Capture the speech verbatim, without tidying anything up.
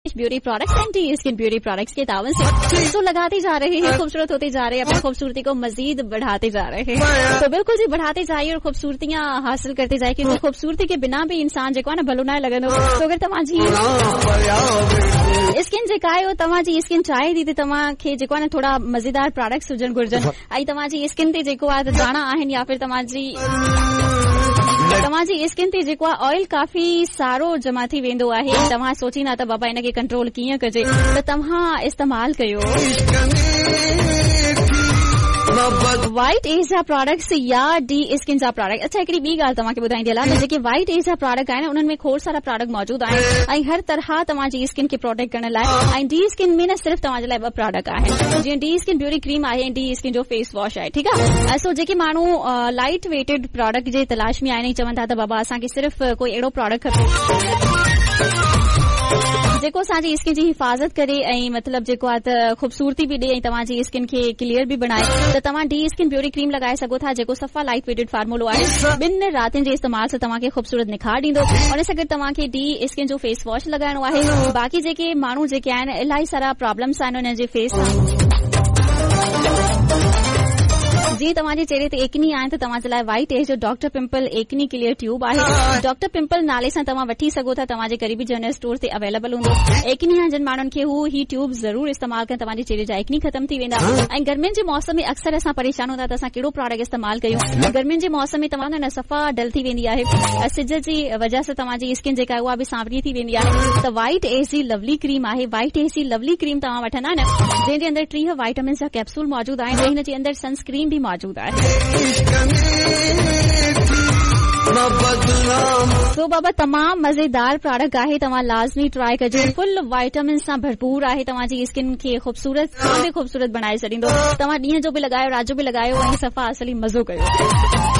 Beauty products and T skin beauty products के तावन से तो लगाते जा रहे हैं, खूबसूरत होते जा रहे हैं, अपनी खूबसूरती को मजीद बढ़ाते जा रहे हैं। तो बिल्कुल जी बढ़ाते जाइए और खूबसूरतियां हासिल करते जाए, क्योंकि खूबसूरती के बिना भी इंसान जेको ना भलो ना लगंदो। तो अगर तव्हांजी स्किन जेका आहे तव्हांजी स्किन चाहे थी त तव्हांखे जेको आहे न थोड़ा मज़ेदार प्रोडक्ट्स हुजनि घुर्जनि, ऐं तव्हांजी स्किन ते जेको आहे दाणा आहिनि या फिर तव्हांजी तव्हांजी स्किन ते जेको आहे ऑयल काफ़ी सारो जमा थी वेंदो आहे, तव्हां सोचींदा त बाबा हिनखे कंट्रोल कीअं कजे, त तव्हां इस्तेमाल कयो वाइट एज जा प्रोडक्ट्स या डी स्किन जा प्रोडक्ट। अच्छा हिकिड़ी ॿी ॻाल्हि तव्हांखे ॿुधाईंदी हलां त जेके वाइट एज जा प्रोडक्ट आहिनि उन्हनि में खोड़ सारा प्रोडक्ट मौजूद आहिनि ऐं हर तरह तव्हांजी स्किन खे प्रोटेक्ट करण लाइ। ऐं डी स्किन में न सिर्फ़ तव्हांजे लाइ ॿ प्रोडक्ट आहिनि, जीअं डी स्किन ब्यूटी क्रीम आहे ऐं डी स्किन जो फेस वॉश आहे, ठीकु आहे। सो जेके माण्हू लाइट वेटेड प्रोडक्ट जे तलाश में आहिनि ऐं चवनि था त बाबा असांखे सिर्फ़ कोई अहिड़ो प्रोडक्ट खपे जेको असांजी स्किन जी हिफ़ाज़त करे ऐं मतिलब जेको आहे त खूबसूरती बि ॾे ऐं तव्हांजी स्किन खे क्लियर बि बनाए, त तव्हां डी स्किन ब्यूटी क्रीम लॻाए सघो था, जेको सफ़ा लाइट वेटेड फार्मूलो आहे। ॿिनि रातिनि जे इस्तेमाल सां तव्हांखे खूबसूरत निखार ॾींदो। उन सां गॾु तव्हांखे डी स्किन जो फेस वॉश लॻाइणो आहे। बाक़ी जेके माण्हू जेके आहिनि इलाही सारा प्रॉब्लम्स आहिनि उन्हनि जे फेस सां, जीअं तव्हांजे चेहरे ते एकनी आहे त तव्हांजे लाइ वाइट एज जो डॉक्टर पिंपल एकनी क्लियर ट्यूब आहे। डॉक्टर पिंपल नाले सां तव्हां वठी सघो था, तव्हांजे क़रीबी जनरल स्टोर ते अवेलेबल हूंदो। एकनी आहे जिन माण्हुनि खे हू ही ट्यूब ज़रूर इस्तेमाल कनि, तव्हांजे चेहरे जा एकनी ख़तम थी वेंदा। ऐं गर्मियुनि जे मौसम में अक्सर असां परेशान हूंदा त असां कहिड़ो प्रोडक्ट इस्तेमाल कयूं। गर्मियुनि जे मौसम में तव्हां न सफ़ा डल थी वेंदी आहे, सिज जी वजह सां तव्हांजी स्किन जेका आहे उहा बि सांवरी थी वेंदी आहे। त वाइट एज जी लवली क्रीम आहे, वाइट एज जी लवली क्रीम तव्हां वठंदा न, जंहिंजे अंदरि टीह वाइटामिन जा कैप्सूल मौजूद आहिनि, हिन जे अंदरि सनस्क्रीन बि मौजूद आहे। तो बाबा तमाम मज़ेदार प्रोडक्ट आहे, तव्हां लाज़मी ट्राई कजो। फुल वाइटामिन सां भरपूर आहे, तव्हांजी स्किन खे खूबसूरत खूबसूरत बनाए छॾींदो। तव्हां ॾींहं जो बि लॻायो, राति जो बि लॻायो ऐं सफ़ा असली मज़ो कयो।